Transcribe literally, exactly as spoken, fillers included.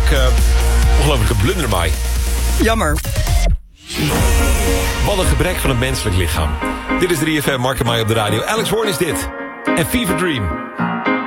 ongelooflijk, uh, ongelooflijke blundermaai. Jammer. Wat een gebrek van het menselijk lichaam. Dit is drie F M, Mark en Maai op de radio. Alex Horn is dit. En Fever Dream.